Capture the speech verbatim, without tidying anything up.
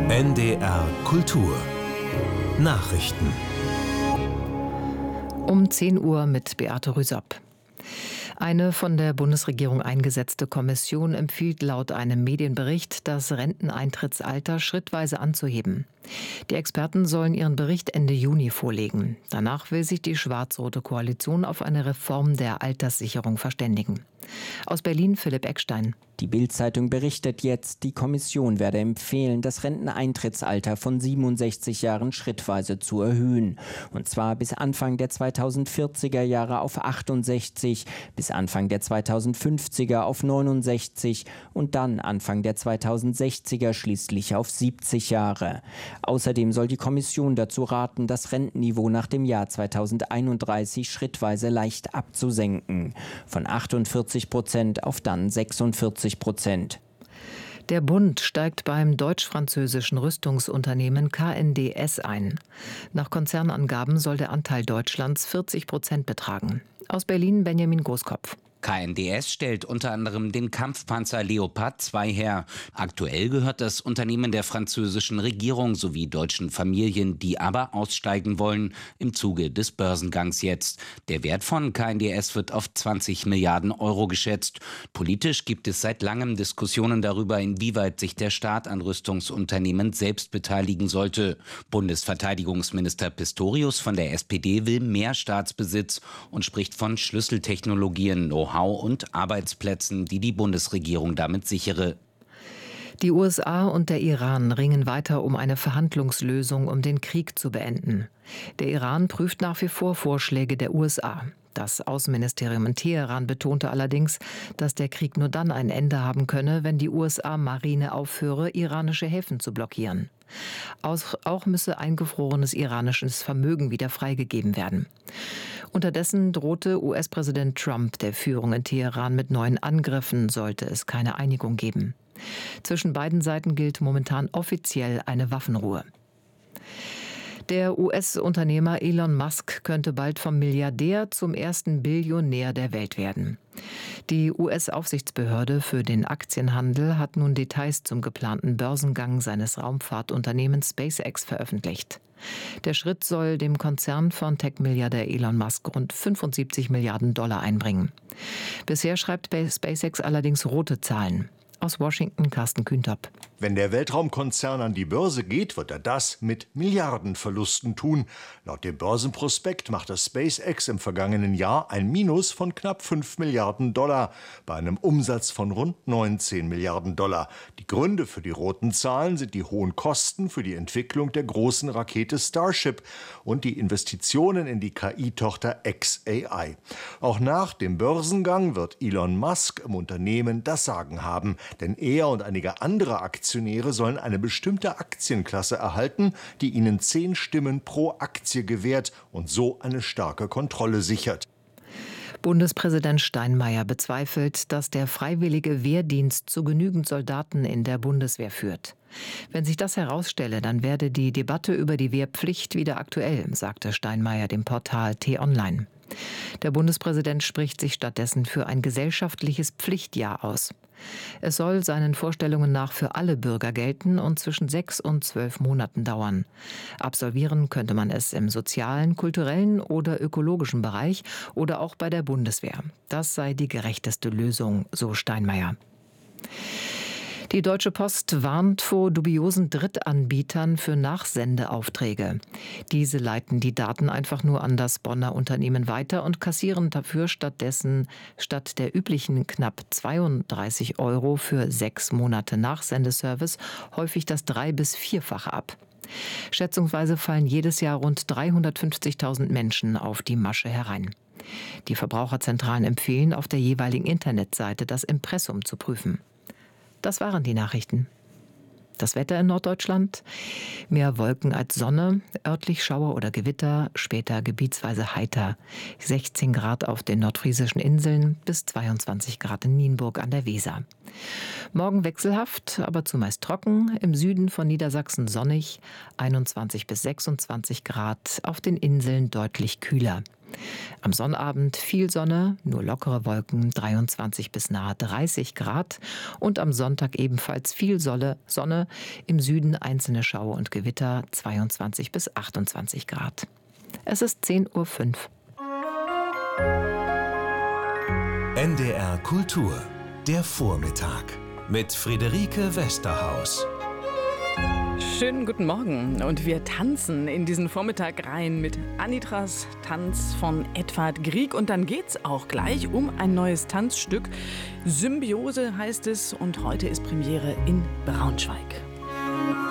N D R Kultur Nachrichten Um zehn Uhr mit Beate Rüsop. Eine von der Bundesregierung eingesetzte Kommission empfiehlt laut einem Medienbericht, das Renteneintrittsalter schrittweise anzuheben. Die Experten sollen ihren Bericht Ende Juni vorlegen. Danach will sich die schwarz-rote Koalition auf eine Reform der Alterssicherung verständigen. Aus Berlin Philipp Eckstein. Die Bild-Zeitung berichtet jetzt, die Kommission werde empfehlen, das Renteneintrittsalter von siebenundsechzig Jahren schrittweise zu erhöhen. Und zwar bis Anfang der zweitausendvierziger Jahre auf achtundsechzig, bis Anfang der zweitausendfünfziger auf neunundsechzig und dann Anfang der zweitausendsechziger schließlich auf siebzig Jahre. Außerdem soll die Kommission dazu raten, das Rentenniveau nach dem Jahr zweitausendeinunddreißig schrittweise leicht abzusenken. Von achtundvierzig Prozent auf dann sechsundvierzig Prozent. Der Bund steigt beim deutsch-französischen Rüstungsunternehmen K N D S ein. Nach Konzernangaben soll der Anteil Deutschlands vierzig Prozent betragen. Aus Berlin Benjamin Großkopf. K N D S stellt unter anderem den Kampfpanzer Leopard zwei her. Aktuell gehört das Unternehmen der französischen Regierung sowie deutschen Familien, die aber aussteigen wollen, im Zuge des Börsengangs jetzt. Der Wert von K N D S wird auf zwanzig Milliarden Euro geschätzt. Politisch gibt es seit langem Diskussionen darüber, inwieweit sich der Staat an Rüstungsunternehmen selbst beteiligen sollte. Bundesverteidigungsminister Pistorius von der S P D will mehr Staatsbesitz und spricht von Schlüsseltechnologien, Know-how und Arbeitsplätzen, die die Bundesregierung damit sichere. Die U S A und der Iran ringen weiter um eine Verhandlungslösung, um den Krieg zu beenden. Der Iran prüft nach wie vor Vorschläge der U S A. Das Außenministerium in Teheran betonte allerdings, dass der Krieg nur dann ein Ende haben könne, wenn die U S A-Marine aufhöre, iranische Häfen zu blockieren. Auch müsse eingefrorenes iranisches Vermögen wieder freigegeben werden. Unterdessen drohte U S-Präsident Trump der Führung in Teheran mit neuen Angriffen, sollte es keine Einigung geben. Zwischen beiden Seiten gilt momentan offiziell eine Waffenruhe. Der U S-Unternehmer Elon Musk könnte bald vom Milliardär zum ersten Billionär der Welt werden. Die U S-Aufsichtsbehörde für den Aktienhandel hat nun Details zum geplanten Börsengang seines Raumfahrtunternehmens SpaceX veröffentlicht. Der Schritt soll dem Konzern von Tech-Milliardär Elon Musk rund fünfundsiebzig Milliarden Dollar einbringen. Bisher schreibt SpaceX allerdings rote Zahlen. Aus Washington Carsten Kühntop. Wenn der Weltraumkonzern an die Börse geht, wird er das mit Milliardenverlusten tun. Laut dem Börsenprospekt machte SpaceX im vergangenen Jahr ein Minus von knapp fünf Milliarden Dollar bei einem Umsatz von rund neunzehn Milliarden Dollar. Die Gründe für die roten Zahlen sind die hohen Kosten für die Entwicklung der großen Rakete Starship und die Investitionen in die K I-Tochter xAI. Auch nach dem Börsengang wird Elon Musk im Unternehmen das Sagen haben. Denn er und einige andere Aktionäre sollen eine bestimmte Aktienklasse erhalten, die ihnen zehn Stimmen pro Aktie gewährt und so eine starke Kontrolle sichert. Bundespräsident Steinmeier bezweifelt, dass der freiwillige Wehrdienst zu genügend Soldaten in der Bundeswehr führt. Wenn sich das herausstelle, dann werde die Debatte über die Wehrpflicht wieder aktuell, sagte Steinmeier dem Portal T-Online. Der Bundespräsident spricht sich stattdessen für ein gesellschaftliches Pflichtjahr aus. Es soll seinen Vorstellungen nach für alle Bürger gelten und zwischen sechs und zwölf Monaten dauern. Absolvieren könnte man es im sozialen, kulturellen oder ökologischen Bereich oder auch bei der Bundeswehr. Das sei die gerechteste Lösung, so Steinmeier. Die Deutsche Post warnt vor dubiosen Drittanbietern für Nachsendeaufträge. Diese leiten die Daten einfach nur an das Bonner Unternehmen weiter und kassieren dafür stattdessen statt der üblichen knapp zweiunddreißig Euro für sechs Monate Nachsendeservice häufig das drei- bis vierfache ab. Schätzungsweise fallen jedes Jahr rund dreihundertfünfzigtausend Menschen auf die Masche herein. Die Verbraucherzentralen empfehlen, auf der jeweiligen Internetseite das Impressum zu prüfen. Das waren die Nachrichten. Das Wetter in Norddeutschland: mehr Wolken als Sonne, örtlich Schauer oder Gewitter, später gebietsweise heiter. sechzehn Grad auf den nordfriesischen Inseln bis zweiundzwanzig Grad in Nienburg an der Weser. Morgen wechselhaft, aber zumeist trocken, im Süden von Niedersachsen sonnig, einundzwanzig bis sechsundzwanzig Grad, auf den Inseln deutlich kühler. Am Sonnabend viel Sonne, nur lockere Wolken, dreiundzwanzig bis nahe dreißig Grad. Und am Sonntag ebenfalls viel Sonne, Sonne, im Süden einzelne Schauer und Gewitter, zweiundzwanzig bis achtundzwanzig Grad. Es ist zehn Uhr fünf. N D R Kultur, der Vormittag mit Friederike Westerhaus. Schönen guten Morgen und wir tanzen in diesen Vormittag rein mit Anitras Tanz von Edvard Grieg und dann geht's auch gleich um ein neues Tanzstück. Symbiose heißt es und heute ist Premiere in Braunschweig.